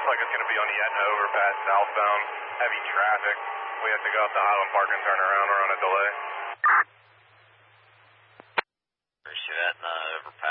looks like it's going to be on the Etna overpass southbound. Heavy traffic. We have to go up to Highland Park and turn around. We're on a delay.